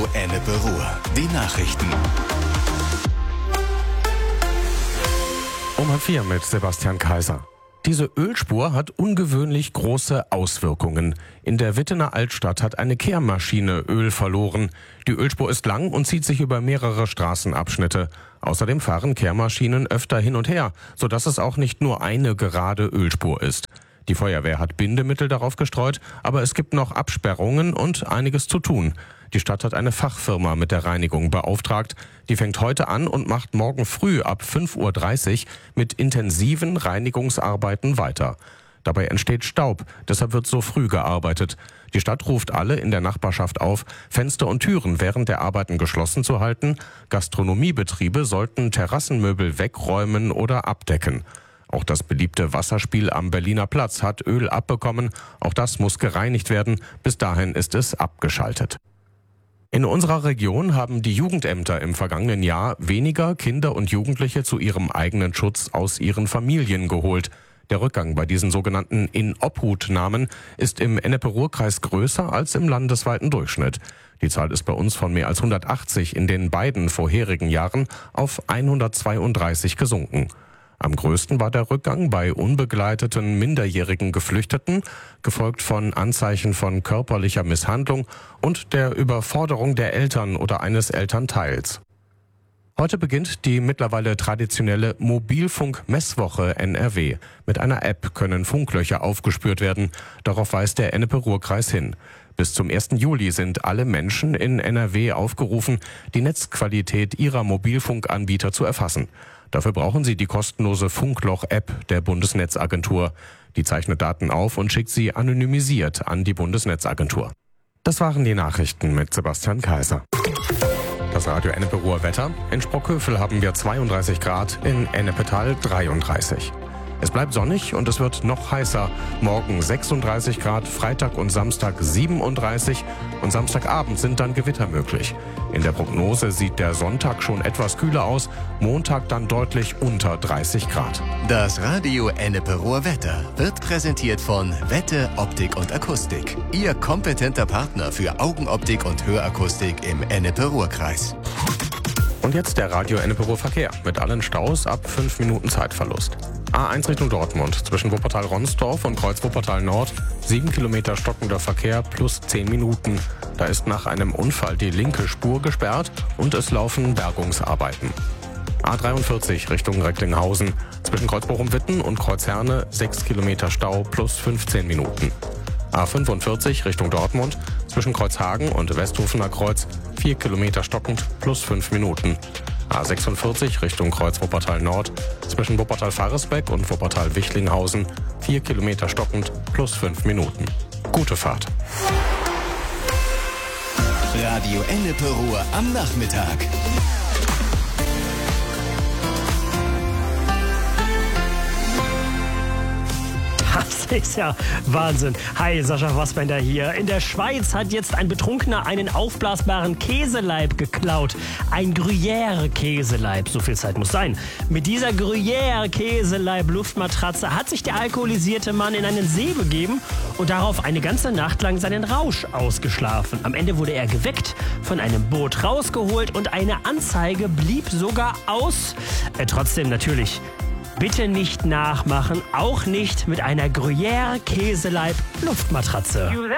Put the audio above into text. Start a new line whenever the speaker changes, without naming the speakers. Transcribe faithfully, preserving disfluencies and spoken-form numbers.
Ennepe Ruhr. Die Nachrichten.
Um halb vier mit Sebastian Kaiser. Diese Ölspur hat ungewöhnlich große Auswirkungen. In der Wittener Altstadt hat eine Kehrmaschine Öl verloren. Die Ölspur ist lang und zieht sich über mehrere Straßenabschnitte. Außerdem fahren Kehrmaschinen öfter hin und her, sodass es auch nicht nur eine gerade Ölspur ist. Die Feuerwehr hat Bindemittel darauf gestreut, aber es gibt noch Absperrungen und einiges zu tun. Die Stadt hat eine Fachfirma mit der Reinigung beauftragt. Die fängt heute an und macht morgen früh ab fünf Uhr dreißig mit intensiven Reinigungsarbeiten weiter. Dabei entsteht Staub, deshalb wird so früh gearbeitet. Die Stadt ruft alle in der Nachbarschaft auf, Fenster und Türen während der Arbeiten geschlossen zu halten. Gastronomiebetriebe sollten Terrassenmöbel wegräumen oder abdecken. Auch das beliebte Wasserspiel am Berliner Platz hat Öl abbekommen. Auch das muss gereinigt werden. Bis dahin ist es abgeschaltet. In unserer Region haben die Jugendämter im vergangenen Jahr weniger Kinder und Jugendliche zu ihrem eigenen Schutz aus ihren Familien geholt. Der Rückgang bei diesen sogenannten In-Obhut-Namen ist im Ennepe-Ruhr-Kreis größer als im landesweiten Durchschnitt. Die Zahl ist bei uns von mehr als hundertachtzig in den beiden vorherigen Jahren auf hundertzweiunddreißig gesunken. Am größten war der Rückgang bei unbegleiteten minderjährigen Geflüchteten, gefolgt von Anzeichen von körperlicher Misshandlung und der Überforderung der Eltern oder eines Elternteils. Heute beginnt die mittlerweile traditionelle Mobilfunk-Messwoche N R W. Mit einer App können Funklöcher aufgespürt werden. Darauf weist der Ennepe-Ruhr-Kreis hin. Bis zum ersten Juli sind alle Menschen in N R W aufgerufen, die Netzqualität ihrer Mobilfunkanbieter zu erfassen. Dafür brauchen sie die kostenlose Funkloch-App der Bundesnetzagentur. Die zeichnet Daten auf und schickt sie anonymisiert an die Bundesnetzagentur. Das waren die Nachrichten mit Sebastian Kaiser. Das Radio Ennepe Ruhr Wetter. In Sprockhövel haben wir zweiunddreißig Grad, in Ennepetal dreiunddreißig. Es bleibt sonnig und es wird noch heißer. Morgen sechsunddreißig Grad, Freitag und Samstag siebenunddreißig und Samstagabend sind dann Gewitter möglich. In der Prognose sieht der Sonntag schon etwas kühler aus, Montag dann deutlich unter dreißig Grad.
Das Radio Ennepe Ruhr Wetter wird präsentiert von Wette Optik und Akustik. Ihr kompetenter Partner für Augenoptik und Hörakustik im Ennepe Ruhr-Kreis.
Und jetzt der Radio Ennepe Ruhr Verkehr mit allen Staus ab fünf Minuten Zeitverlust. A eins Richtung Dortmund zwischen Wuppertal-Ronsdorf und Kreuz-Wuppertal Nord. sieben Kilometer stockender Verkehr plus zehn Minuten. Da ist nach einem Unfall die linke Spur gesperrt und es laufen Bergungsarbeiten. A dreiundvierzig Richtung Recklinghausen zwischen Kreuzbochum-Witten und Kreuzherne sechs Kilometer Stau plus fünfzehn Minuten. A fünfundvierzig Richtung Dortmund zwischen Kreuzhagen und Westhofener Kreuz vier Kilometer stockend plus fünf Minuten. A sechsundvierzig Richtung Kreuz Wuppertal Nord zwischen Wuppertal-Faresbeck und Wuppertal-Wichlinghausen vier Kilometer stockend plus fünf Minuten. Gute Fahrt.
Radio Ennepe Ruhr am Nachmittag.
Das ist ja Wahnsinn. Hi, Sascha Fassbender hier. In der Schweiz hat jetzt ein Betrunkener einen aufblasbaren Käseleib geklaut. Ein Gruyère-Käseleib, so viel Zeit muss sein. Mit dieser Gruyère-Käseleib-Luftmatratze hat sich der alkoholisierte Mann in einen See begeben und darauf eine ganze Nacht lang seinen Rausch ausgeschlafen. Am Ende wurde er geweckt, von einem Boot rausgeholt und eine Anzeige blieb sogar aus. Äh, trotzdem natürlich. Bitte nicht nachmachen, auch nicht mit einer Gruyère-Käseleib-Luftmatratze.